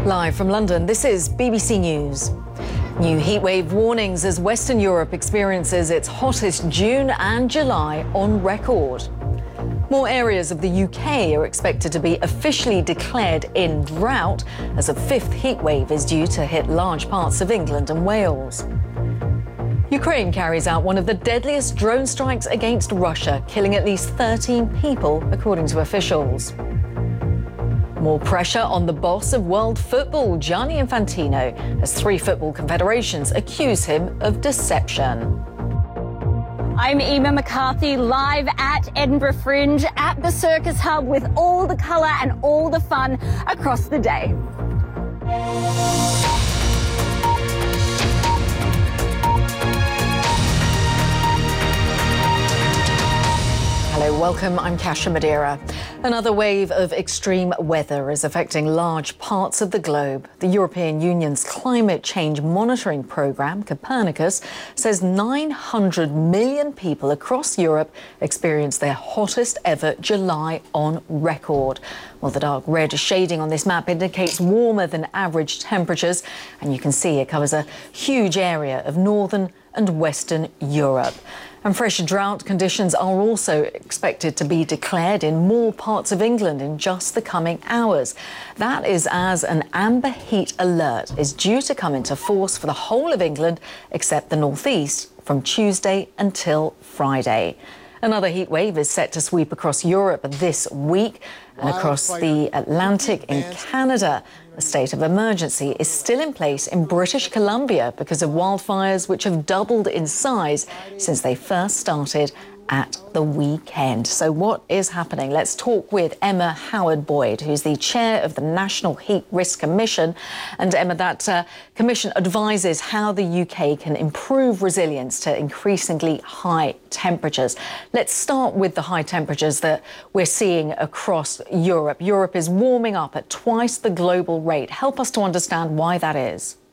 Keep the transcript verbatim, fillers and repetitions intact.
Live from London, this is B B C News. New heatwave warnings as Western Europe experiences its hottest June and July on record. More areas of the U K are expected to be officially declared in drought as a fifth heatwave is due to hit large parts of England and Wales. Ukraine carries out one of the deadliest drone strikes against Russia, killing at least thirteen people, according to officials. More pressure on the boss of world football, Gianni Infantino, as three football confederations accuse him of deception. I'm Emma McCarthy, live at Edinburgh Fringe at the Circus Hub with all the colour and all the fun across the day. Hello, welcome. I'm Kasia Madeira. Another wave of extreme weather is affecting large parts of the globe. The European Union's climate change monitoring programme, Copernicus, says nine hundred million people across Europe experienced their hottest ever July on record. Well, the dark red shading on this map indicates warmer than average temperatures, and you can see it covers a huge area of northern and Western Europe. And fresh drought conditions are also expected to be declared in more parts of England in just the coming hours. That is as an amber heat alert is due to come into force for the whole of England except the northeast from Tuesday until Friday. Another heat wave is set to sweep across Europe this week and across the Atlantic in Canada. A state of emergency is still in place in British Columbia because of wildfires which have doubled in size since they first started at the weekend. So what is happening? Let's talk with Emma Howard-Boyd, who's the chair of the National Heat Risk Commission. And Emma, that uh, commission advises how the U K can improve resilience to increasingly high temperatures. Let's start with the high temperatures that we're seeing across Europe. Europe is warming up at twice the global rate. Help us to understand why that is.